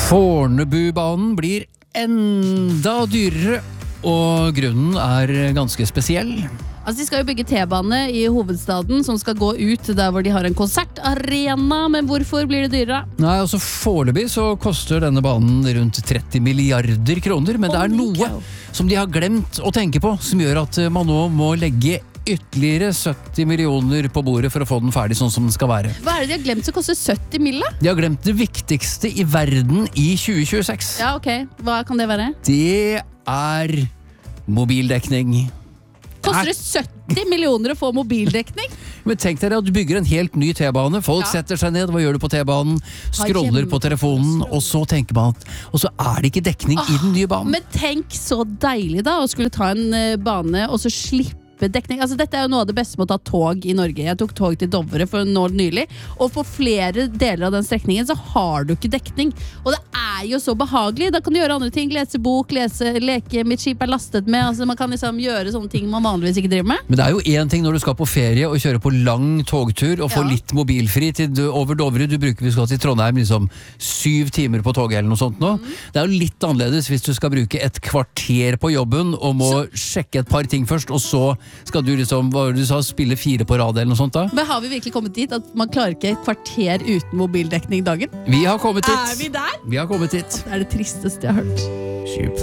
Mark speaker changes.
Speaker 1: Fornebubanen blir enda dyrere, og grunnen ganske spesiell.
Speaker 2: Altså, de skal jo bygge T-bane i hovedstaden som skal gå ut der hvor de har en konsertarena, men hvorfor blir det dyrere?
Speaker 1: Nei, altså foreløpig så koster denne banen rundt 30 milliarder kroner, men det noe som de har glemt å tenke på, som gjør at man nå må legge ytterligere 70 millioner på bordet for å få den ferdig sånn som den skal være.
Speaker 2: Hva det de har glemt som koster 70 mille?
Speaker 1: De har glemt det viktigste i verden i 2026.
Speaker 2: Ja, ok. Hva kan det være?
Speaker 1: Det mobildekning.
Speaker 2: Koster det 70 millioner å få mobildekning?
Speaker 1: Men tenk dere at du bygger en helt ny T-bane. Folk setter seg ned, hva gjør du på T-banen? Scroller på telefonen, og så tenker man at og så det ikke dekning i den nye banen.
Speaker 2: Men tenk så deilig da å skulle ta en bane og så slippe dekning. Altså, dette jo noe av det beste med å ta tog i Norge. Jeg tok tog til Dovre for nå nylig, og på flere deler av den strekningen så har du ikke dekning. Og det jo så behagelig. Da kan du gjøre andre ting. Lese bok, leke, mitt skip lastet med. Altså, man kan liksom gjøre sånne ting man vanligvis ikke driver med.
Speaker 1: Men det jo en ting når du skal på ferie og kjøre på lang togtur og få litt mobilfri over Dovre. Du bruker vi skal til Trondheim liksom 7 timer på toget eller noe sånt nå. Det jo litt annerledes hvis du skal bruke et kvarter på jobben og må sjekke et par ting først, og så skal du liksom, hva du sa, spille 4 på rad eller noe sånt da?
Speaker 2: Men har vi virkelig kommet dit at man klarer ikke et kvarter uten mobildekning dagen?
Speaker 1: Vi har kommet dit.
Speaker 2: Vi der?
Speaker 1: Vi har kommet dit.
Speaker 2: Det det tristeste jeg har hørt.